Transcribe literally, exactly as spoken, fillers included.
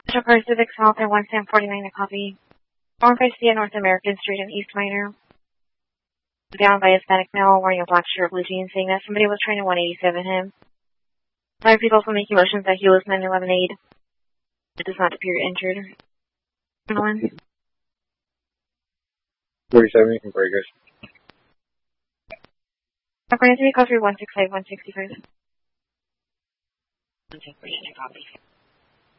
Metro Pacific South and one Sam forty-nine to copy. one Garcia North American Street in East Minor. Down by Hispanic male wearing a black shirt, blue jeans, saying that somebody was trying to one eighty-seven him. Five people also making motions that he was nine eleven aid. It does not appear injured. One. forty-seven, you can break us. According to me, call through one six five one sixty-five. one six five one copy.